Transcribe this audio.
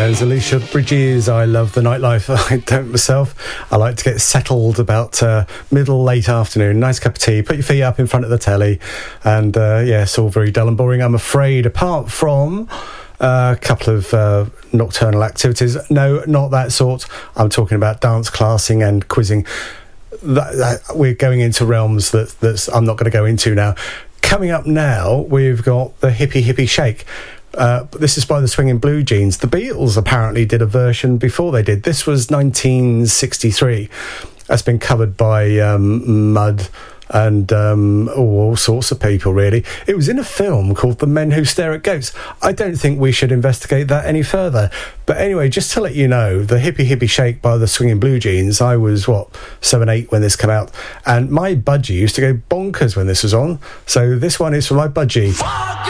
There's Alicia Bridges. I love the nightlife. I don't myself. I like to get settled about late afternoon. Nice cup of tea. Put your feet up in front of the telly. And it's all very dull and boring, I'm afraid, apart from a couple of nocturnal activities. No, not that sort. I'm talking about dance classing and quizzing. We're going into realms that I'm not going to go into now. Coming up now, we've got the Hippie Shake. This is by the Swinging Blue Jeans. The Beatles apparently did a version before they did. This was 1963. That's been covered by Mud and all sorts of people, really. It was in a film called The Men Who Stare at Goats. I don't think we should investigate that any further. But anyway, just to let you know, the Hippie Shake by the Swinging Blue Jeans, I was, 7, 8 when this came out. And my budgie used to go bonkers when this was on. So this one is for my budgie.